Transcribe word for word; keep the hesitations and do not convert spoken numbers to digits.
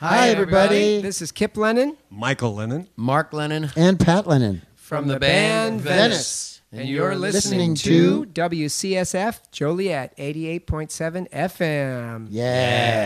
Hi, everybody. This is Kip Lennon Michael Lennon. Mark Lennon. And Pat Lennon. from, From the, the band band Venice. Venice. And you're listening, listening to to W C S F Joliet eighty-eight point seven F M. Yeah.